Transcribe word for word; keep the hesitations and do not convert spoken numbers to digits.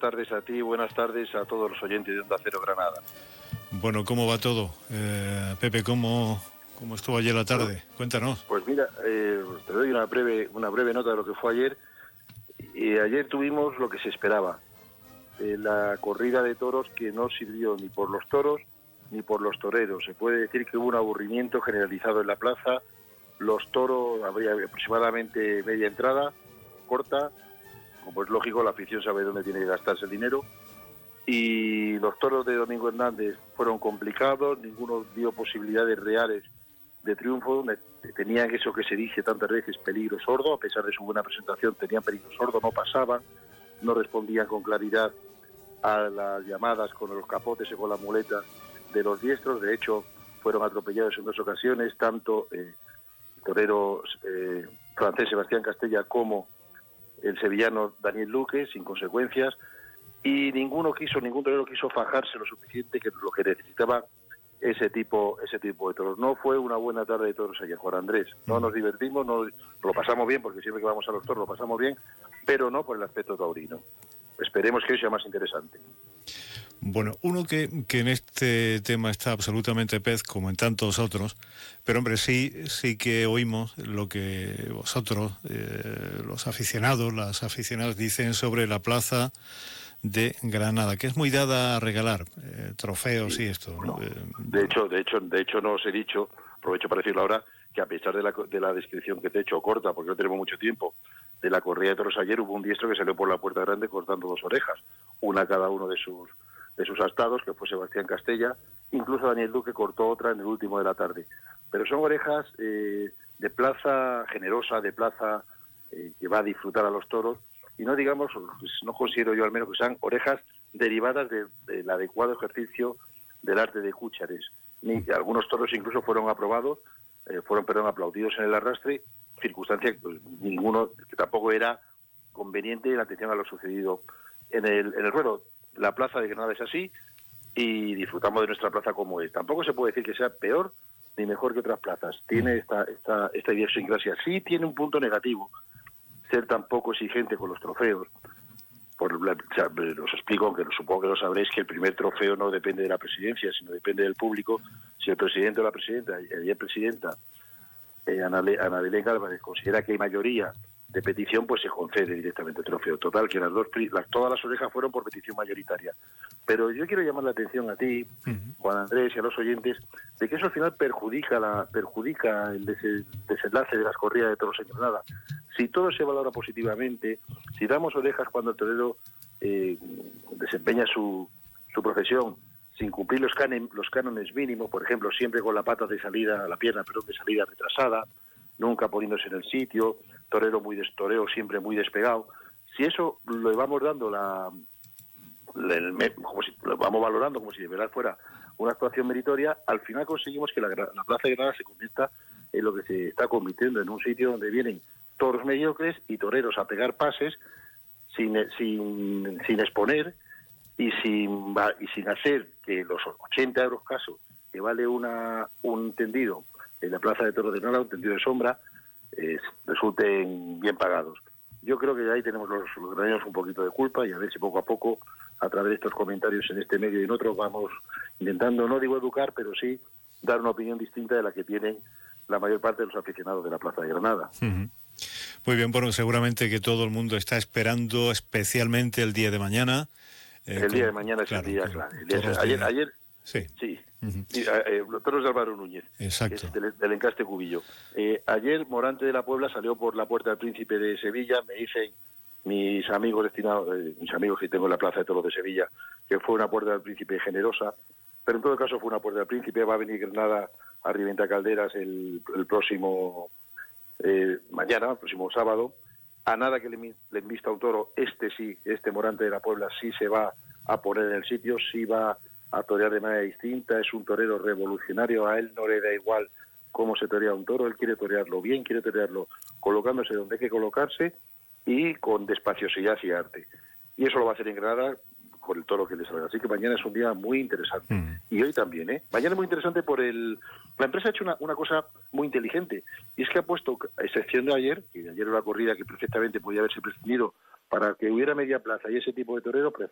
tardes a ti, buenas tardes a todos los oyentes de Onda Cero Granada. Bueno, ¿cómo va todo? Eh, Pepe, ¿cómo, ¿cómo estuvo ayer la tarde? Cuéntanos. Pues mira, eh, te doy una breve, una breve nota de lo que fue ayer. Y ayer tuvimos lo que se esperaba, eh, la corrida de toros que no sirvió ni por los toros ni por los toreros. Se puede decir que hubo un aburrimiento generalizado en la plaza. Los toros, habría aproximadamente media entrada, corta, como es lógico, la afición sabe dónde tiene que gastarse el dinero. Y los toros de Domingo Hernández fueron complicados, ninguno dio posibilidades reales de triunfo. Tenían eso que se dice tantas veces, peligro sordo. A pesar de su buena presentación, tenían peligro sordo, no pasaban, no respondían con claridad a las llamadas con los capotes y con las muletas de los diestros. De hecho, fueron atropellados en dos ocasiones, tanto eh, el torero eh, francés Sebastián Castella como el sevillano Daniel Luque, sin consecuencias. Y ninguno quiso, ningún torero quiso fajarse lo suficiente, que lo que necesitaba ese tipo ese tipo de toros. No fue una buena tarde de toros ayer, Juan Andrés. No nos divertimos, no lo pasamos bien, porque siempre que vamos a los toros lo pasamos bien, pero no por el aspecto taurino. Esperemos que hoy sea más interesante. Bueno, uno que, que en este tema está absolutamente pez, como en tantos otros, pero hombre, sí, sí que oímos lo que vosotros, eh, los aficionados, las aficionadas dicen sobre la plaza de Granada, que es muy dada a regalar eh, trofeos sí, y esto, ¿no? No. De hecho, de hecho, de hecho no os he dicho, aprovecho para decirlo ahora, que a pesar de la, de la descripción que te he hecho corta, porque no tenemos mucho tiempo, de la corrida de toros ayer, hubo un diestro que salió por la puerta grande cortando dos orejas, una a cada uno de sus de sus astados, que fue Sebastián Castella. Incluso Daniel Duque cortó otra en el último de la tarde. Pero son orejas eh, de plaza generosa, de plaza eh, que va a disfrutar a los toros, y no digamos, no considero yo al menos que sean orejas derivadas de, del adecuado ejercicio del arte de cúchares. Ni, algunos toros incluso fueron aprobados, eh, fueron perdón, aplaudidos en el arrastre, circunstancia pues, ninguno, que tampoco era conveniente en atención a lo sucedido en el, en el ruedo. La plaza de Granada es así y disfrutamos de nuestra plaza como es. Tampoco se puede decir que sea peor ni mejor que otras plazas. Tiene esta, esta, esta idiosincrasia. Sí tiene un punto negativo, ser tan poco exigente con los trofeos. Por la, o sea, os explico, aunque supongo que lo sabréis, que el primer trofeo no depende de la presidencia, sino depende del público. Si el presidente o la presidenta, ayer presidenta, eh, Ana, Ana Belén Álvarez, considera que hay mayoría de petición, pues se concede directamente el trofeo. Total, que las dos, las, todas las orejas fueron por petición mayoritaria. Pero yo quiero llamar la atención a ti, uh-huh. Juan Andrés, y a los oyentes, de que eso al final perjudica la perjudica el des- desenlace de las corridas de toros en Granada. Si todo se valora positivamente, si damos orejas cuando el torero eh, desempeña su, su profesión sin cumplir los, can- los cánones mínimos, por ejemplo, siempre con la pata de salida, la pierna, perdón, de salida retrasada, nunca poniéndose en el sitio, torero muy des- toreo siempre muy despegado. Si eso lo vamos dando la, la el, como si lo vamos valorando como si de verdad fuera una actuación meritoria, al final conseguimos que la, la plaza de Granada se convierta en lo que se está convirtiendo, en un sitio donde vienen toros mediocres y toreros a pegar pases sin sin, sin exponer y sin y sin hacer que los ochenta euros casos que vale una un tendido en la plaza de toros de Granada, un tendido de sombra, eh, resulten bien pagados. Yo creo que ahí tenemos los, los graneros un poquito de culpa, y a ver si poco a poco, a través de estos comentarios en este medio y en otros, vamos intentando, no digo educar, pero sí dar una opinión distinta de la que tienen la mayor parte de los aficionados de la plaza de Granada. Uh-huh. Muy bien, bueno, seguramente que todo el mundo está esperando especialmente el día de mañana. Eh, el con, día de mañana es claro, el día, claro. El día es, ayer, de... ayer, sí. sí. Uh-huh. Y, eh, los toros de Álvaro Núñez, exacto, es del, del encaste Cubillo. Eh, ayer Morante de la Puebla salió por la Puerta del Príncipe de Sevilla. Me dicen mis amigos destinados, eh, mis amigos que tengo en la Plaza de Toros de Sevilla, que fue una Puerta del Príncipe generosa, pero en todo caso fue una Puerta del Príncipe. Va a venir Granada a Riventa Calderas el, el próximo eh, mañana, el próximo sábado. A nada que le, le invista un toro, este sí, este Morante de la Puebla sí se va a poner en el sitio, sí va a torear de manera distinta. Es un torero revolucionario, a él no le da igual cómo se torea un toro, él quiere torearlo bien, quiere torearlo colocándose donde hay que colocarse y con despaciosidad y arte. Y eso lo va a hacer en Granada con el toro que le salga. Así que mañana es un día muy interesante. Mm. Y hoy también, ¿eh? Mañana es muy interesante por el... La empresa ha hecho una, una cosa muy inteligente, y es que ha puesto, a excepción de ayer, que ayer era una corrida que perfectamente podía haberse prescindido para que hubiera media plaza y ese tipo de torero,